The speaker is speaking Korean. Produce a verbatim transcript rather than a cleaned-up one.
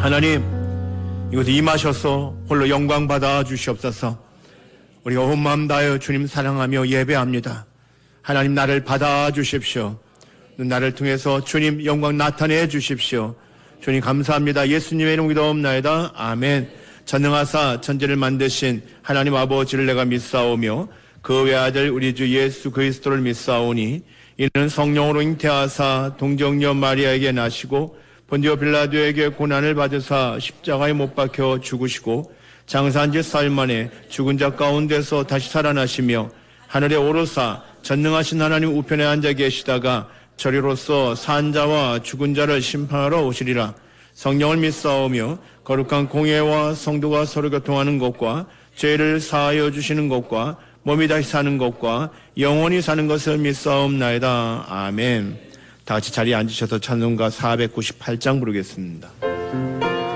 하나님, 이곳에 임하셔서 홀로 영광 받아 주시옵소서. 우리가 온 마음 다하여 주님 사랑하며 예배합니다. 하나님, 나를 받아 주십시오. 나를 통해서 주님 영광 나타내 주십시오. 주님 감사합니다. 예수님의 이름 기도옵나이다. 아멘. 전능하사 천지를 만드신 하나님 아버지를 내가 믿사오며 그 외아들 우리 주 예수 그리스도를 믿사오니 이는 성령으로 잉태하사 동정녀 마리아에게 나시고 본디오 빌라도에게 고난을 받으사 십자가에 못 박혀 죽으시고 장사한 지 사흘 만에 죽은 자 가운데서 다시 살아나시며 하늘에 오르사 전능하신 하나님 우편에 앉아 계시다가 저리로서 산 자와 죽은 자를 심판하러 오시리라. 성령을 믿사오며 거룩한 공예와 성도가 서로 교통하는 것과 죄를 사하여 주시는 것과 몸이 다시 사는 것과 영원히 사는 것을 믿사옵나이다. 아멘. 다 같이 자리에 앉으셔서 찬송가 사백구십팔 장 부르겠습니다.